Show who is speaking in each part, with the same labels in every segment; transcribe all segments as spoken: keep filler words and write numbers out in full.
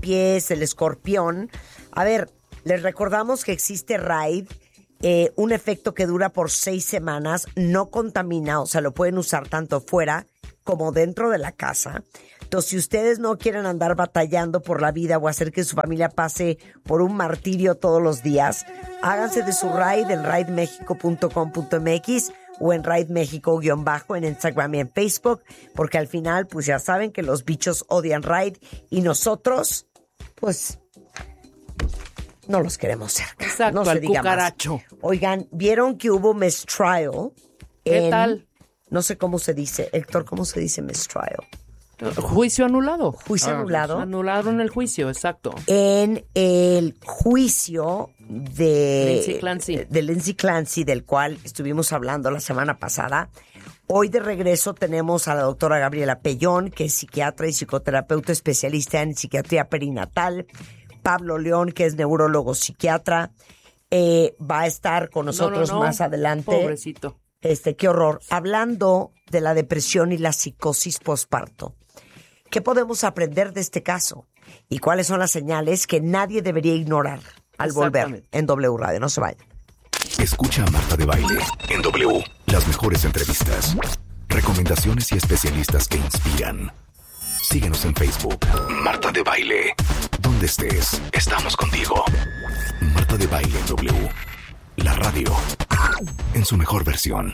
Speaker 1: Aries, el escorpión. A ver, les recordamos que existe Raid, eh, un efecto que dura por seis semanas, no contamina, o sea, lo pueden usar tanto fuera como dentro de la casa. Entonces, si ustedes no quieren andar batallando por la vida o hacer que su familia pase por un martirio todos los días, háganse de su Raid en raid mexico punto com punto m x o en Raid México guión bajo en Instagram y en Facebook, porque al final, pues ya saben que los bichos odian Raid y nosotros, pues, no los queremos cerca.
Speaker 2: Exacto,
Speaker 1: no se
Speaker 2: al
Speaker 1: diga
Speaker 2: cucaracho.
Speaker 1: Más. Oigan, ¿vieron que hubo mistrial?
Speaker 2: ¿Qué
Speaker 1: en,
Speaker 2: tal?
Speaker 1: No sé cómo se dice. Héctor, ¿cómo se dice mistrial?
Speaker 2: Juicio anulado.
Speaker 1: Juicio
Speaker 2: ah,
Speaker 1: anulado.
Speaker 2: Anularon el juicio, exacto.
Speaker 1: En el juicio de
Speaker 2: Lindsay Clancy.
Speaker 1: de Lindsay Clancy, del cual estuvimos hablando la semana pasada. Hoy de regreso tenemos a la doctora Gabriela Pellón, que es psiquiatra y psicoterapeuta especialista en psiquiatría perinatal. Pablo León, que es neurólogo psiquiatra, eh, va a estar con nosotros
Speaker 2: no, no, no.
Speaker 1: más adelante.
Speaker 2: Pobrecito.
Speaker 1: Este, qué horror. Hablando de la depresión y la psicosis posparto. ¿Qué podemos aprender de este caso? ¿Y cuáles son las señales que nadie debería ignorar al volver en W Radio? No se vayan.
Speaker 3: Escucha a Marta de Baile en W. Las mejores entrevistas, recomendaciones y especialistas que inspiran. Síguenos en Facebook. Marta de Baile. Donde estés, estamos contigo. Marta de Baile en W. La radio en su mejor versión.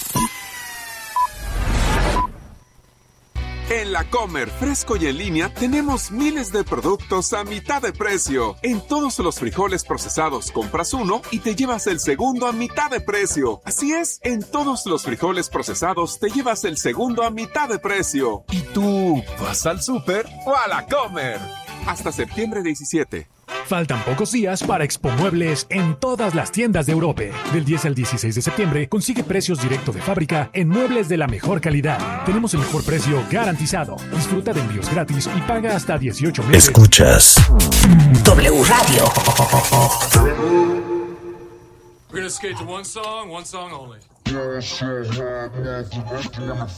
Speaker 4: En La Comer, fresco y en línea, tenemos miles de productos a mitad de precio. En todos los frijoles procesados compras uno y te llevas el segundo a mitad de precio. Así es, en todos los frijoles procesados te llevas el segundo a mitad de precio. ¿Y tú vas al súper o a La Comer? Hasta septiembre diecisiete.
Speaker 5: Faltan pocos días para Expo Muebles en todas las tiendas de Europa. Del diez al dieciséis de septiembre consigue precios directo de fábrica en muebles de la mejor calidad. Tenemos el mejor precio garantizado. Disfruta de envíos gratis y paga hasta dieciocho meses.
Speaker 3: Escuchas W Radio.
Speaker 6: We're gonna skate to one song, one song only.